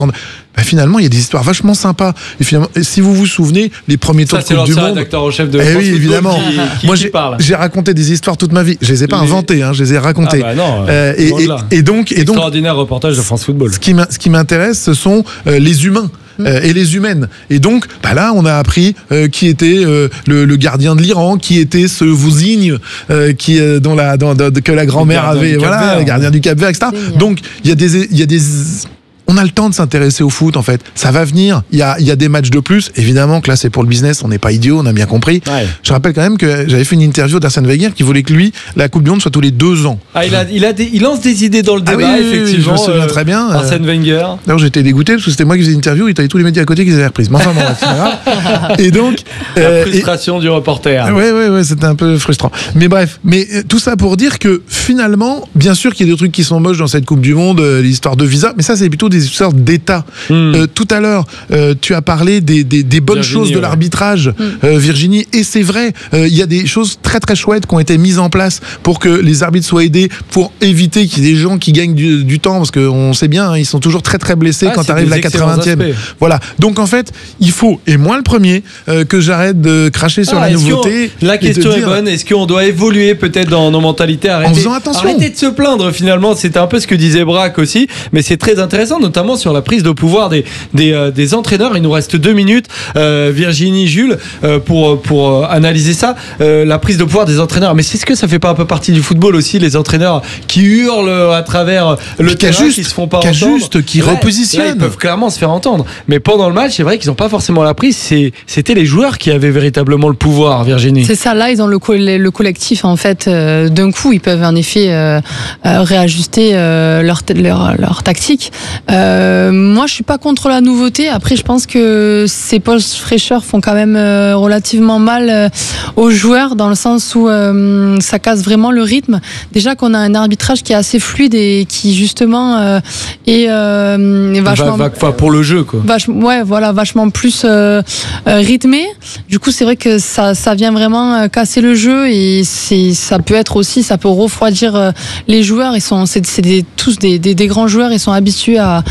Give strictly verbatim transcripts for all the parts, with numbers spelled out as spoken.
Ben finalement, il y a des histoires vachement sympas. Et finalement, si vous vous souvenez, les premiers tours de Coupe du Monde. Ça, c'est l'ancien rédacteur en chef de eh France oui, Football évidemment. Qui, qui, Moi, qui j'ai, parle. j'ai raconté des histoires toute ma vie. Je les ai pas les... inventées, hein, je les ai racontées. Ah bah non, euh, et, et, et donc, et donc, extraordinaire reportage de France Football. Ce qui, ce qui m'intéresse, ce sont euh, les humains. Euh, et les humaines. Et donc, bah là, on a appris euh, qui était euh, le, le gardien de l'Iran, qui était ce Vouzigne, euh, qui euh, dont la, dont, dont, que la grand-mère avait, voilà, le gardien du Cap-Vert, et cetera. Donc, il y a des, il y a des on a le temps de s'intéresser au foot, en fait. Ça va venir. Il y a, il y a des matchs de plus. Évidemment que là, c'est pour le business. On n'est pas idiot. On a bien compris. Ouais. Je rappelle quand même que j'avais fait une interview d'Arsène Wenger qui voulait que lui, la Coupe du Monde soit tous les deux ans. Ah, il a, il a des, il lance des idées dans le débat, ah oui, effectivement. Je me souviens euh, très bien. Arsène Wenger. D'ailleurs, j'étais dégoûté parce que c'était moi qui faisais l'interview. Il y avait tous les médias à côté qui les avaient reprises. Mais enfin, bon, c'est pas grave. Et donc. La euh, frustration et... du reporter. Oui, oui, oui. C'était un peu frustrant. Mais bref. Mais euh, tout ça pour dire que finalement, bien sûr qu'il y a des trucs qui sont moches dans cette Coupe du Monde, euh, l'histoire de visa. Mais ça, c'est plutôt des histoires d'État. Mmh. Euh, tout à l'heure, euh, tu as parlé des, des, des bonnes Virginie, choses de ouais. l'arbitrage, mmh. euh, Virginie, et c'est vrai, il euh, y a des choses très très chouettes qui ont été mises en place pour que les arbitres soient aidés, pour éviter qu'il y ait des gens qui gagnent du, du temps, parce qu'on sait bien, hein, ils sont toujours très très blessés ah, quand arrive la quatre-vingtième. Voilà. Donc en fait, il faut, et moi le premier, euh, que j'arrête de cracher sur ah, la nouveauté. La question dire... est bonne. Est-ce qu'on doit évoluer peut-être dans nos mentalités, arrêter, en faisant attention. Arrêter de se plaindre finalement. C'était un peu ce que disait Braque aussi, mais c'est très intéressant, notamment sur la prise de pouvoir des, des, euh, des entraîneurs. Il nous reste deux minutes, euh, Virginie, Jules, euh, pour, pour euh, analyser ça. Euh, la prise de pouvoir des entraîneurs. Mais c'est ce que ça fait pas un peu partie du football aussi, les entraîneurs qui hurlent à travers le terrain, juste, qui se font pas entendre. Juste, qui là, repositionnent. Là, ils peuvent clairement se faire entendre. Mais pendant le match, c'est vrai qu'ils n'ont pas forcément la prise. C'est, c'était les joueurs qui avaient véritablement le pouvoir, Virginie. C'est ça. Là, ils ont le, co- le collectif, en fait. Euh, d'un coup, ils peuvent en effet euh, euh, réajuster euh, leur, t- leur, leur tactique. Euh, moi, je suis pas contre la nouveauté. Après, je pense que ces postes fraîcheurs font quand même euh, relativement mal euh, aux joueurs, dans le sens où euh, ça casse vraiment le rythme. Déjà qu'on a un arbitrage qui est assez fluide et qui justement euh, est, euh, est vachement va, va, va pour le jeu, quoi. Vach, ouais, voilà, vachement plus euh, euh, rythmé. Du coup, c'est vrai que ça, ça vient vraiment euh, casser le jeu, et c'est, ça peut être aussi, ça peut refroidir euh, les joueurs. Ils sont, c'est, c'est des, tous des, des, des grands joueurs. Ils sont habitués à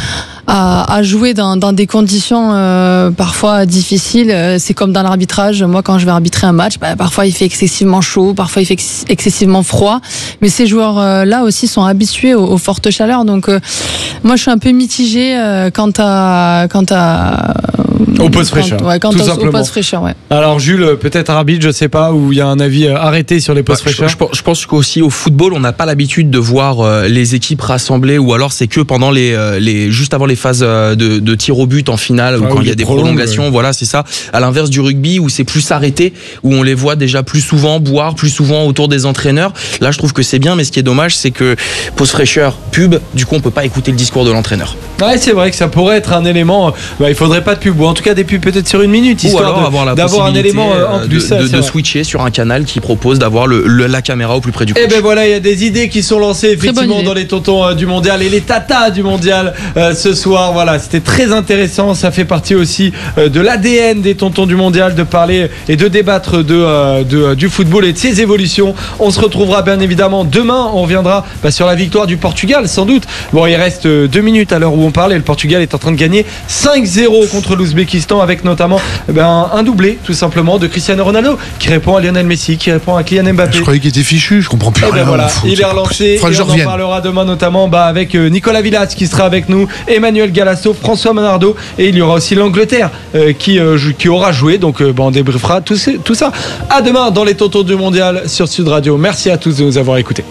À, à jouer dans, dans des conditions euh, parfois difficiles. C'est comme dans l'arbitrage. Moi, quand je vais arbitrer un match, bah, parfois il fait excessivement chaud, parfois il fait ex- excessivement froid. Mais ces joueurs-là euh, aussi sont habitués aux, aux fortes chaleurs. Donc, euh, moi, je suis un peu mitigée euh, quant à, quant à au poste fraîcheur. Ouais, quant tout au, simplement. au poste fraîcheur, ouais. Alors, Jules, peut-être arbitre, je sais pas, où il y a un avis arrêté sur les postes bah, fraîcheurs. Je, je, je pense qu'aussi au football, on n'a pas l'habitude de voir euh, les équipes rassemblées, ou alors c'est que pendant les, euh, les juste avant les phases de, de tir au but en finale, ah, ou quand il y a des prolongations, ouais. Voilà, c'est ça. À l'inverse du rugby, où c'est plus arrêté, où on les voit déjà plus souvent boire, plus souvent autour des entraîneurs. Là, je trouve que c'est bien, mais ce qui est dommage, c'est que pause fraîcheur, pub, du coup, on peut pas écouter le discours de l'entraîneur. Ouais, c'est vrai que ça pourrait être un élément. Bah, il faudrait pas de pub, ou en tout cas des pubs peut-être sur une minute, histoire ou alors de, avoir la d'avoir un élément euh, en plus. De, ça, de, de switcher sur un canal qui propose d'avoir le, le, la caméra au plus près du coach. Et ben voilà, il y a des idées qui sont lancées effectivement dans les tontons euh, du mondial et les tatas du mondial euh, ce soir. Voilà, c'était très intéressant. Ça fait partie aussi euh, de l'A D N des tontons du mondial de parler et de débattre de, euh, de euh, du football et de ses évolutions. On se retrouvera bien évidemment demain. On reviendra bah, sur la victoire du Portugal, sans doute. Bon, il reste euh, deux minutes à l'heure où on parle et le Portugal est en train de gagner cinq zéro contre l'Ouzbékistan, avec notamment eh ben, un doublé tout simplement de Cristiano Ronaldo qui répond à Lionel Messi, qui répond à Kylian Mbappé. Je croyais qu'il était fichu, je comprends plus et rien. Ben voilà, foot, il est relancé et on en parlera demain notamment bah, avec euh, Nicolas Villas qui sera avec nous, Emmanuel Galasso, François Menardo, et il y aura aussi l'Angleterre euh, qui, euh, qui aura joué. Donc euh, bah, on débriefera tout, tout ça. À demain dans les tontons du mondial sur Sud Radio. Merci à tous de nous avoir écoutés.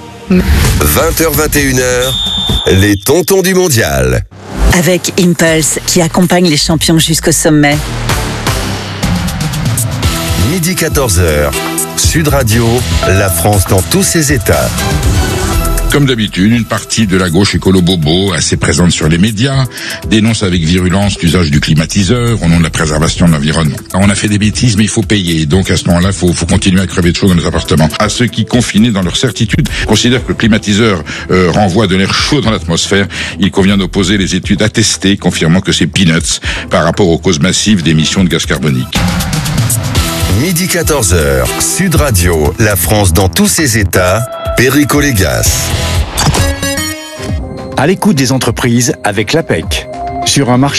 vingt heures vingt et une heures, les tontons du mondial. Avec Impulse qui accompagne les champions jusqu'au sommet. Midi quatorze heures, Sud Radio, la France dans tous ses états. Comme d'habitude, une partie de la gauche écolo-bobo, assez présente sur les médias, dénonce avec virulence l'usage du climatiseur au nom de la préservation de l'environnement. On a fait des bêtises, mais il faut payer. Donc à ce moment-là, il faut, faut continuer à crever de chaud dans les appartements. À ceux qui, confinés dans leur certitude, considèrent que le climatiseur euh, renvoie de l'air chaud dans l'atmosphère, il convient d'opposer les études attestées confirmant que c'est peanuts par rapport aux causes massives d'émissions de gaz carbonique. Midi quatorze heures, Sud Radio, la France dans tous ses états, Perico Légas. À l'écoute des entreprises avec l'A P E C. sur un marché